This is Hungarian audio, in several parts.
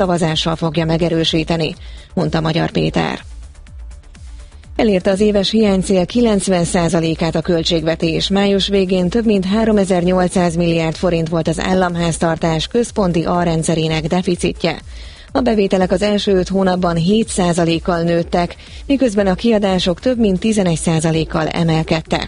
szavazással fogja megerősíteni, mondta Magyar Péter. Elérte az éves hiánycél 90%-át a költségvetés. Május végén több mint 3800 milliárd forint volt az államháztartás központi alrendszerének deficitje. A bevételek az első 5 hónapban 7%-kal nőttek, miközben a kiadások több mint 11%-kal emelkedtek.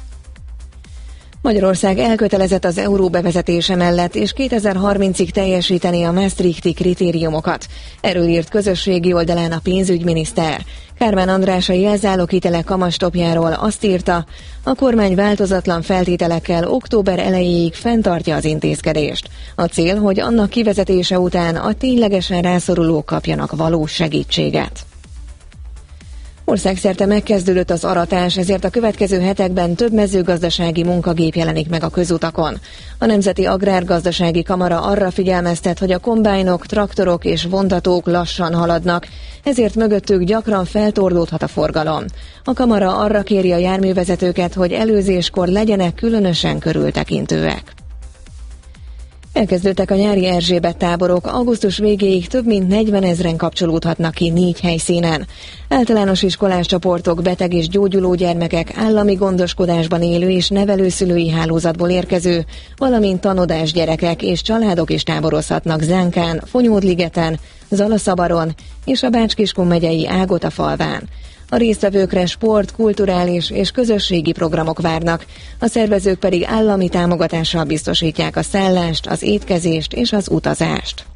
Magyarország elkötelezett az euró bevezetése mellett, és 2030-ig teljesíteni a Maastrichti kritériumokat. Erről írt közösségi oldalán a pénzügyminiszter. Kármán András a jelzáloghitelek kamastopjáról azt írta, a kormány változatlan feltételekkel október elejéig fenntartja az intézkedést. A cél, hogy annak kivezetése után a ténylegesen rászorulók kapjanak valós segítséget. Országszerte megkezdődött az aratás, ezért a következő hetekben több mezőgazdasági munkagép jelenik meg a közutakon. A Nemzeti Agrárgazdasági Kamara arra figyelmeztet, hogy a kombájnok, traktorok és vontatók lassan haladnak, ezért mögöttük gyakran feltorlódhat a forgalom. A kamara arra kéri a járművezetőket, hogy előzéskor legyenek különösen körültekintőek. Elkezdődtek a nyári Erzsébet táborok, augusztus végéig több mint 40 000-en kapcsolódhatnak ki 4 helyszínen. Általános iskolás csoportok, beteg és gyógyuló gyermekek, állami gondoskodásban élő és nevelőszülői hálózatból érkező, valamint tanodás gyerekek és családok is táborozhatnak Zánkán, Fonyódligeten, Zalaszabaron és a Bács-Kiskun megyei Ágotafalván. A résztvevőkre sport, kulturális és közösségi programok várnak, a szervezők pedig állami támogatással biztosítják a szállást, az étkezést és az utazást.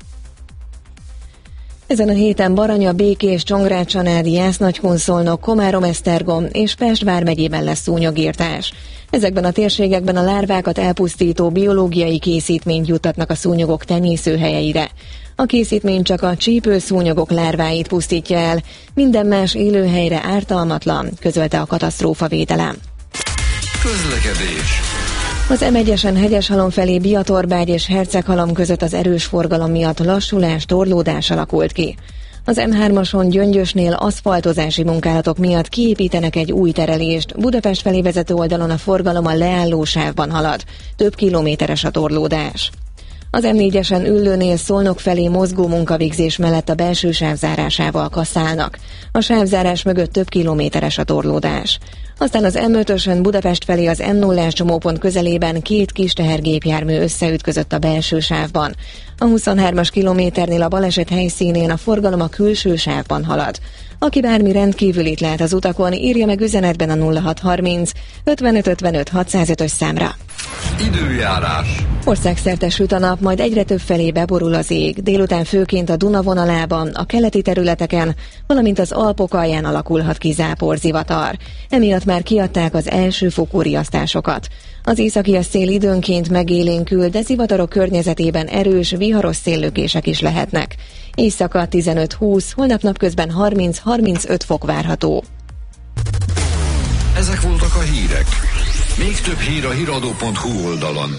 Ezen a héten Baranya, Békés, Csongrád-Csanád, Jász-Nagykun-Szolnok, Komárom-Esztergom és Pest vármegyében lesz szúnyogirtás. Ezekben a térségekben a lárvákat elpusztító biológiai készítményt juttatnak a szúnyogok tenyészőhelyeire. A készítmény csak a csípőszúnyogok lárváit pusztítja el, minden más élőhelyre ártalmatlan, közölte a katasztrófavédelem. Közlekedés. Az M1-esen Hegyeshalom felé Biatorbágy és Herceghalom között az erős forgalom miatt lassulás, torlódás alakult ki. Az M3-ason Gyöngyösnél aszfaltozási munkálatok miatt kiépítenek egy új terelést, Budapest felé vezető oldalon a forgalom a leálló sávban halad, több kilométeres a torlódás. Az M4-esen Üllőnél Szolnok felé mozgó munkavégzés mellett a belső sáv zárásával kasszálnak. A sávzárás mögött több kilométeres a torlódás. Aztán az M5-ösön Budapest felé az M0-as csomópont közelében 2 kis tehergépjármű összeütközött a belső sávban. A 23-as kilométernél a baleset helyszínén a forgalom a külső sávban halad. Aki bármi rendkívülit lát az utakon, írja meg üzenetben a 0630 55 55 605-ös számra. Időjárás. Országszerte süt a nap, majd egyre több felé beborul az ég. Délután főként a Duna vonalában, a keleti területeken, valamint az Alpok alján alakulhat ki záporzivatar. Emiatt már kiadták az első fokú riasztásokat. Az északias szél időnként megélénkül, de zivatarok környezetében erős, viharos széllökések is lehetnek. Éjszaka 15-20, holnap napközben 30-35 fok várható. Ezek voltak a hírek. Még több hír a hiradó.hu oldalon.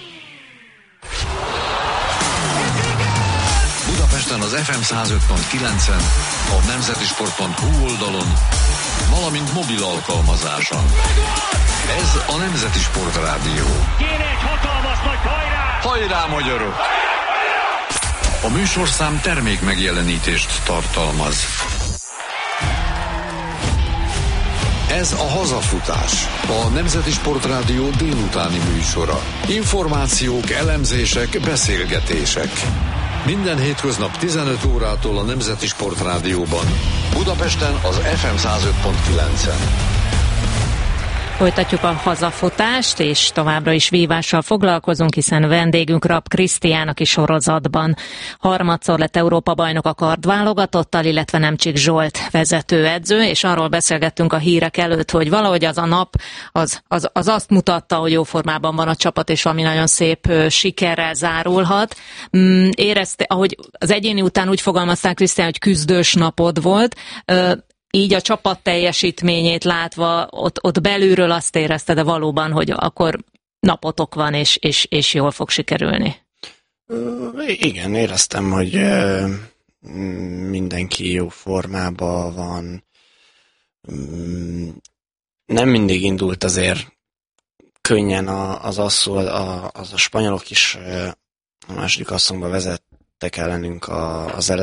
Budapesten az FM 105.9-en, a nemzetisport.hu oldalon, valamint mobil alkalmazáson. Ez a Nemzeti Sport Rádió. Kéne egy hatalmas nagy hajrá! Hajrá, magyarok! A műsorszám termék megjelenítést tartalmaz. Ez a Hazafutás, a Nemzeti Sport Rádió délutáni műsora. Információk, elemzések, beszélgetések. Minden hétköznap 15 órától a Nemzeti Sport Rádióban. Budapesten az FM 105.9-en. Folytatjuk a hazafutást, és továbbra is vívással foglalkozunk, hiszen vendégünk Rapp Krisztián, aki sorozatban harmadszor lett Európa-bajnok a kardválogatottal, illetve Nemcsik Zsolt vezetőedző, és arról beszélgettünk a hírek előtt, hogy valahogy az a nap az azt mutatta, hogy jó formában van a csapat, és valami nagyon szép sikerrel zárulhat. Érezte, ahogy az egyéni után úgy fogalmazták, Krisztián, hogy küzdős napod volt. Így a csapat teljesítményét látva, ott belülről azt érezted, de valóban, hogy akkor napotok van, és jól fog sikerülni. Igen, éreztem, hogy mindenki jó formában van. Nem mindig indult azért könnyen az asszó, az a spanyolok is a második asszonyba vezettek kell lennünk az